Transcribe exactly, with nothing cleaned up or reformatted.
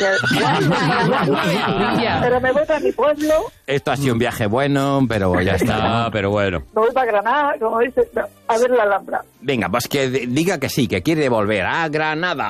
Pero me voy para mi pueblo. Esto ha sido un viaje bueno, pero ya está, pero bueno. Me voy para Granada, como dice, a ver la Alhambra. Venga, pues que diga que sí, que quiere volver a Granada.